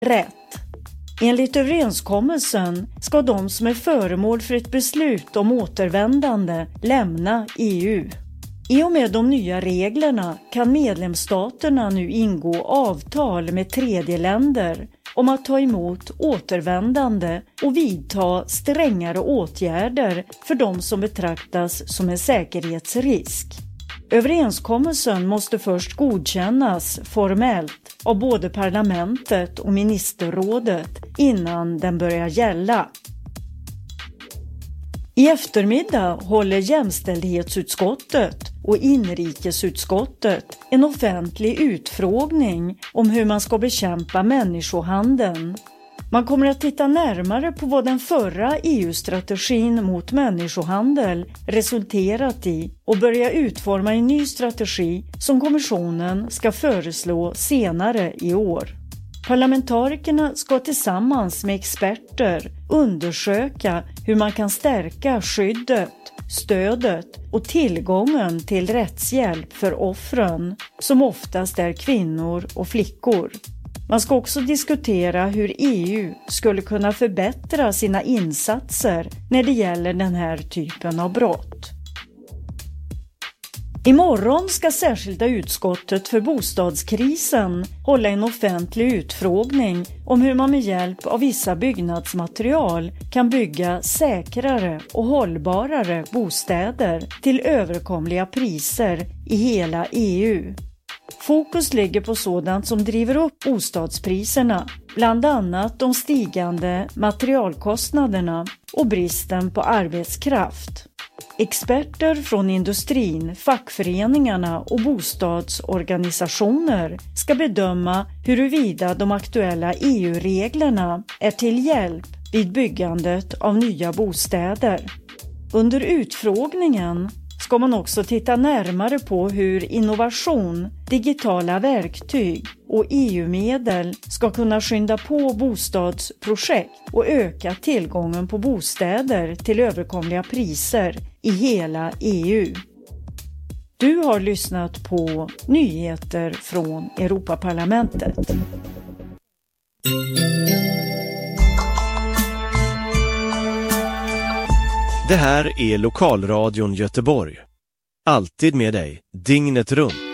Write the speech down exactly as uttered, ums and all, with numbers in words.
rätt. Enligt överenskommelsen ska de som är föremål för ett beslut om återvändande lämna E U. I och med de nya reglerna kan medlemsstaterna nu ingå avtal med tredjeländer om att ta emot återvändande och vidta strängare åtgärder för de som betraktas som en säkerhetsrisk. Överenskommelsen måste först godkännas formellt av både parlamentet och ministerrådet innan den börjar gälla. I eftermiddag håller jämställdhetsutskottet och inrikesutskottet en offentlig utfrågning om hur man ska bekämpa människohandeln. Man kommer att titta närmare på vad den förra E U-strategin mot människohandel resulterat i och börja utforma en ny strategi som kommissionen ska föreslå senare i år. Parlamentarikerna ska tillsammans med experter undersöka hur man kan stärka skyddet, stödet och tillgången till rättshjälp för offren, som oftast är kvinnor och flickor. Man ska också diskutera hur E U skulle kunna förbättra sina insatser när det gäller den här typen av brott. Imorgon ska särskilda utskottet för bostadskrisen hålla en offentlig utfrågning om hur man med hjälp av vissa byggnadsmaterial kan bygga säkrare och hållbarare bostäder till överkomliga priser i hela E U. Fokus ligger på sådant som driver upp bostadspriserna, bland annat de stigande materialkostnaderna och bristen på arbetskraft. Experter från industrin, fackföreningarna och bostadsorganisationer ska bedöma huruvida de aktuella E U-reglerna är till hjälp vid byggandet av nya bostäder. Under utfrågningen ska man också titta närmare på hur innovation, digitala verktyg och E U-medel ska kunna skynda på bostadsprojekt och öka tillgången på bostäder till överkomliga priser i hela E U. Du har lyssnat på nyheter från Europaparlamentet. Det här är Lokalradion Göteborg. Alltid med dig, dygnet runt.